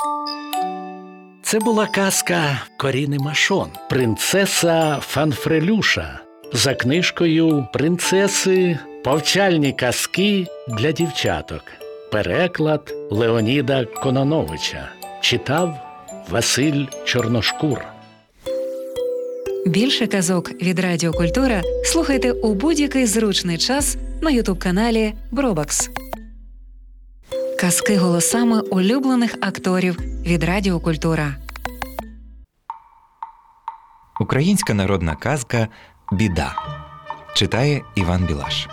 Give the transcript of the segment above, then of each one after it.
Це була казка Коріни Машон «Принцеса Фанфрелюша» за книжкою «Принцеси. Повчальні казки для дівчаток». Переклад Леоніда Кононовича. Читав Василь Чорношкур. Більше казок від Радіо Культура слухайте у будь-який зручний час на ютуб-каналі Бробакс. Казки голосами улюблених акторів від Радіо Культура. Українська народна казка «Біда». Читає Іван Білаш.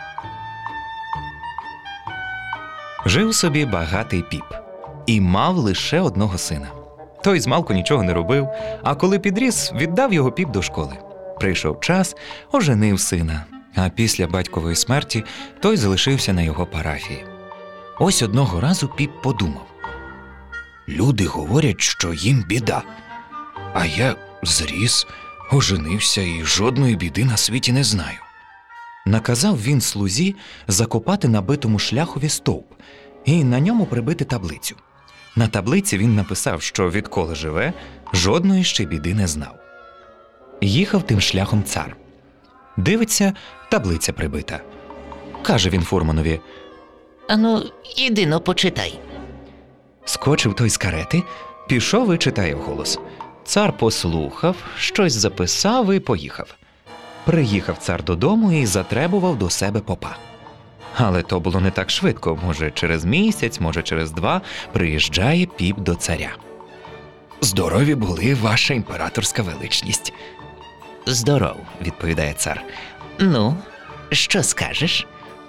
Жив собі багатий піп і мав лише одного сина. Той змалку нічого не робив, а коли підріс, віддав його піп до школи. Прийшов час, оженив сина, а після батькової смерті той залишився на його парафії. Ось одного разу піп подумав: люди говорять, що їм біда, а я зріс, оженився і жодної біди на світі не знаю. Наказав він слузі закопати на битому шляхові стовп і на ньому прибити таблицю. На таблиці він написав, що відколи живе, жодної ще біди не знав. Їхав тим шляхом цар. Дивиться, таблиця прибита. Каже він фурманові: «Ану, іди-но, почитай». Скочив той з карети, пішов і читає вголос. Цар послухав, щось записав і поїхав. Приїхав цар додому і затребував до себе попа. Але то було не так швидко, може через місяць, може через 2, приїжджає піп до царя. «Здорові були, ваша імператорська величність». «Здоров», – відповідає цар. «Ну, що скажеш?»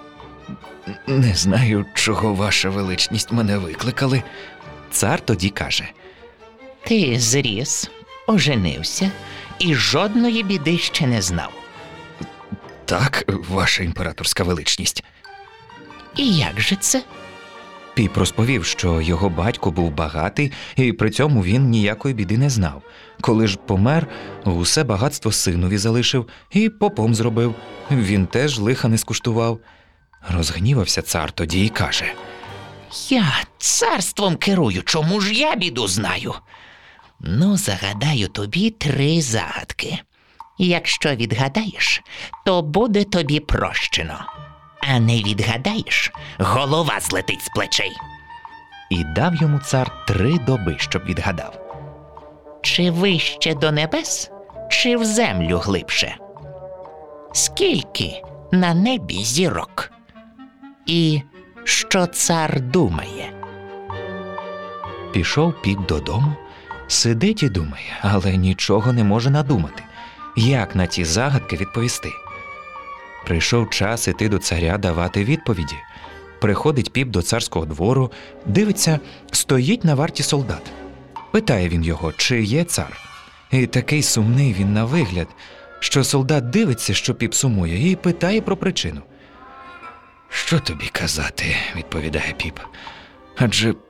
«Не знаю, чого ваша величність мене викликали». Цар тоді каже: «Ти зріс, оженився і жодної біди ще не знав». «Так, ваша імператорська величність». «І як же це?» Піп розповів, що його батько був багатий, і при цьому він ніякої біди не знав. Коли ж помер, усе багатство синові залишив і попом зробив. Він теж лиха не скуштував. Розгнівався цар тоді і каже: «Я царством керую, чому ж я біду знаю? Ну, загадаю тобі 3 загадки. Якщо відгадаєш, то буде тобі прощено. А не відгадаєш, голова злетить з плечей». І дав йому цар 3 доби, щоб відгадав. Чи вище до небес, чи в землю глибше? Скільки на небі зірок? І що цар думає? Пішов піп додому, сидить і думає, але нічого не може надумати. Як на ті загадки відповісти? Прийшов час іти до царя давати відповіді. Приходить піп до царського двору, дивиться, стоїть на варті солдат. Питає він його, чи є цар. І такий сумний він на вигляд, що солдат дивиться, що піп сумує, і питає про причину. «Що тобі казати?» – відповідає піп. «Адже